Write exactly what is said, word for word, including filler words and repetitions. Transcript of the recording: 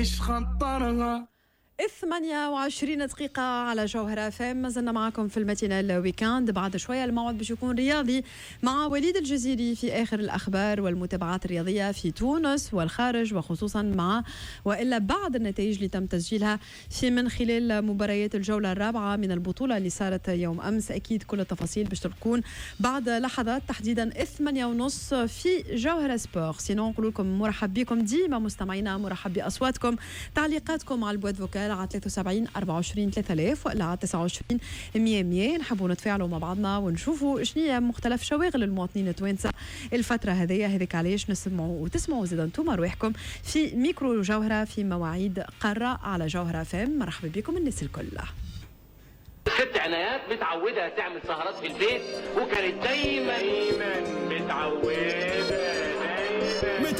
ثمانية وعشرين دقيقة على جوهرة فام. ما زلنا معكم في الماتينال ويكاند. بعد شوية الموعد باش يكون رياضي مع وليد الجزيري في آخر الأخبار والمتابعات الرياضية في تونس والخارج، وخصوصا مع وإلا بعض النتائج اللي تم تسجيلها في من خلال مباريات الجولة الرابعة من البطولة اللي صارت يوم أمس. أكيد كل التفاصيل باش تكون بعد لحظات، تحديدا ثمانية ونص في جوهرة سبور. سينو نقول لكم مرحب بكم ديما مستمعينا، مرحب بأصواتكم، تعليقاتكم على البواد فوكال على ثلاثة وسبعين أربعة وعشرين ثلاثة آلاف ولا على تسعة وعشرين مية مية. نحبوا نتفاعلوا مع بعضنا ونشوفوا شنو مختلف شواغل المواطنين التوانسه الفتره هذه. هذيك علاش نسمعوا وتسمعوا زيد انتم رواحكم في ميكرو جوهره في مواعيد قاره على جوهره فام. مرحبا بكم الناس الكل. ست عنايات متعوده تعمل سهرات في البيت، وكانت دايما دايما متعوده